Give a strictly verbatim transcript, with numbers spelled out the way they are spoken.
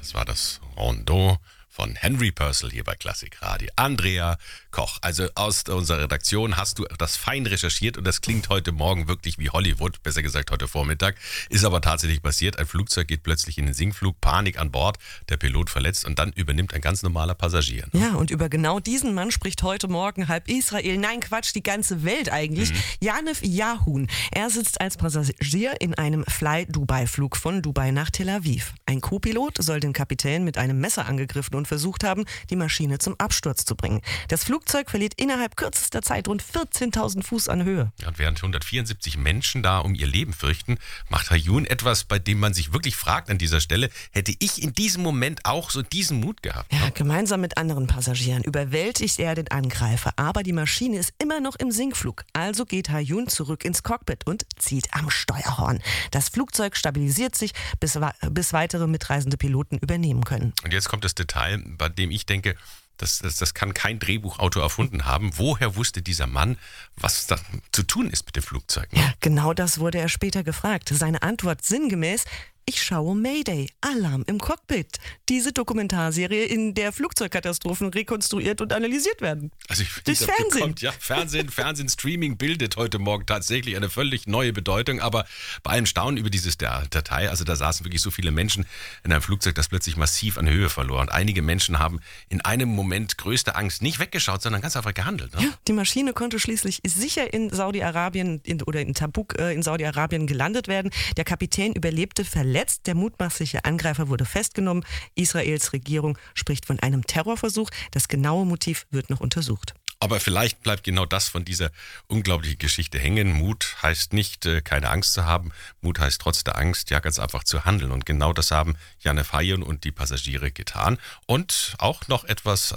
Das war das Rondeau von Henry Purcell hier bei Klassik Radio. Andrea Koch, also aus unserer Redaktion hast du das fein recherchiert und das klingt heute Morgen wirklich wie Hollywood, besser gesagt heute Vormittag, ist aber tatsächlich passiert. Ein Flugzeug geht plötzlich in den Sinkflug, Panik an Bord, der Pilot verletzt und dann übernimmt ein ganz normaler Passagier. Ne? Ja, und über genau diesen Mann spricht heute Morgen halb Israel, nein Quatsch, die ganze Welt eigentlich, mhm. Janif Yahun. Er sitzt als Passagier in einem Fly-Dubai-Flug von Dubai nach Tel Aviv. Ein Co-Pilot soll den Kapitän mit einem Messer angegriffen und versucht haben, die Maschine zum Absturz zu bringen. Das Flugzeug verliert innerhalb kürzester Zeit rund vierzehntausend Fuß an Höhe. Ja, und während hundertvierundsiebzig Menschen da um ihr Leben fürchten, macht Yahun etwas, bei dem man sich wirklich fragt an dieser Stelle, hätte ich in diesem Moment auch so diesen Mut gehabt? Ja, ne? Gemeinsam mit anderen Passagieren überwältigt er den Angreifer, aber die Maschine ist immer noch im Sinkflug. Also geht Yahun zurück ins Cockpit und zieht am Steuerhorn. Das Flugzeug stabilisiert sich, bis, bis weitere mitreisende Piloten übernehmen können. Und jetzt kommt das Detail, bei dem ich denke, das, das, das kann kein Drehbuchautor erfunden haben. Woher wusste dieser Mann, was da zu tun ist mit dem Flugzeug? Ne? Ja, genau das wurde er später gefragt. Seine Antwort sinngemäß: Ich schaue Mayday, Alarm im Cockpit. Diese Dokumentarserie, in der Flugzeugkatastrophen rekonstruiert und analysiert werden. Also ich finde, Durchs das Fernsehen. Bekommt, ja, Fernsehen, Fernsehen, Streaming bildet heute Morgen tatsächlich eine völlig neue Bedeutung. Aber bei allem Staunen über dieses Datei, also da saßen wirklich so viele Menschen in einem Flugzeug, das plötzlich massiv an Höhe verlor. Und einige Menschen haben in einem Moment größte Angst nicht weggeschaut, sondern ganz einfach gehandelt. Ne? Ja, die Maschine konnte schließlich sicher in Saudi-Arabien in, oder in Tabuk äh, in Saudi-Arabien gelandet werden. Der Kapitän überlebte verletzt. Der mutmaßliche Angreifer wurde festgenommen. Israels Regierung spricht von einem Terrorversuch. Das genaue Motiv wird noch untersucht. Aber vielleicht bleibt genau das von dieser unglaublichen Geschichte hängen. Mut heißt nicht, keine Angst zu haben. Mut heißt trotz der Angst, ja ganz einfach zu handeln. Und genau das haben Janif Yahun und die Passagiere getan. Und auch noch etwas